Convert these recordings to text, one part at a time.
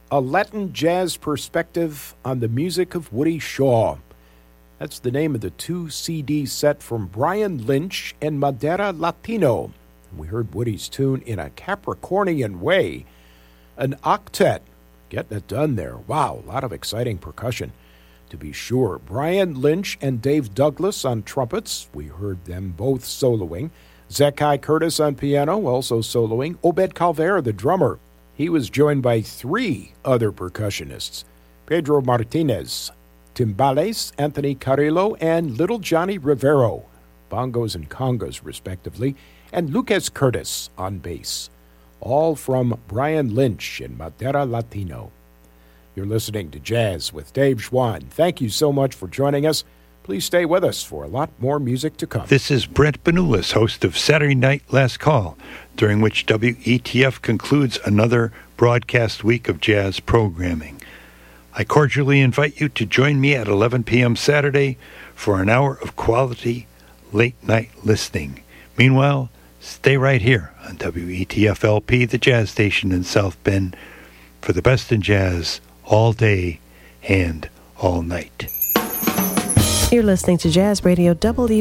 A Latin Jazz Perspective on the Music of Woody Shaw. That's the name of the 2-CD set from Brian Lynch and Madera Latino. We heard Woody's tune in a Capricornian way. An octet. Getting it done there. Wow, a lot of exciting percussion, to be sure. Brian Lynch and Dave Douglas on trumpets. We heard them both soloing. Zekai Curtis on piano, also soloing. Obed Calver, the drummer. He was joined by 3 other percussionists. Pedro Martinez, timbales, Anthony Carrillo, and Little Johnny Rivero, bongos and congas, respectively, and Lucas Curtis on bass. All from Brian Lynch and Madera Latino. You're listening to Jazz with Dave Schwann. Thank you so much for joining us. Please stay with us for a lot more music to come. This is Brent Benulis, host of Saturday Night Last Call, during which WETF concludes another broadcast week of jazz programming. I cordially invite you to join me at 11 p.m. Saturday for an hour of quality late-night listening. Meanwhile, stay right here on WETF-LP, the jazz station in South Bend, for the best in jazz all day and all night. You're listening to Jazz Radio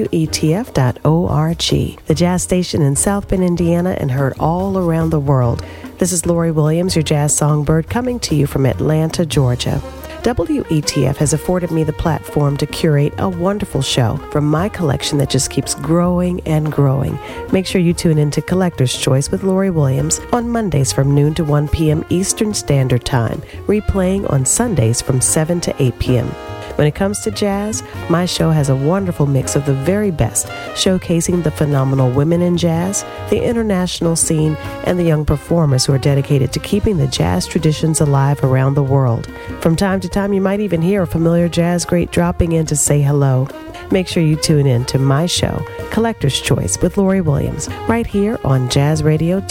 WETF.org, the jazz station in South Bend, Indiana, and heard all around the world. This is Lori Williams, your jazz songbird, coming to you from Atlanta, Georgia. WETF has afforded me the platform to curate a wonderful show from my collection that just keeps growing and growing. Make sure you tune in to Collector's Choice with Lori Williams on Mondays from noon to 1 p.m. Eastern Standard Time, replaying on Sundays from 7 to 8 p.m. When it comes to jazz, my show has a wonderful mix of the very best, showcasing the phenomenal women in jazz, the international scene, and the young performers who are dedicated to keeping the jazz traditions alive around the world. From time to time, you might even hear a familiar jazz great dropping in to say hello. Make sure you tune in to my show, Collector's Choice with Lori Williams, right here on Jazz Radio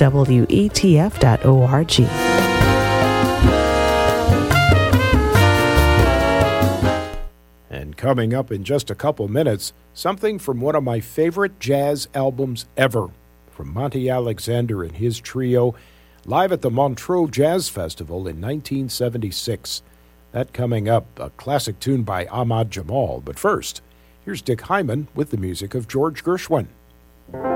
WETF.org. And coming up in just a couple minutes, something from one of my favorite jazz albums ever, from Monty Alexander and his trio, live at the Montreux Jazz Festival in 1976. That coming up, a classic tune by Ahmad Jamal. But first, here's Dick Hyman with the music of George Gershwin.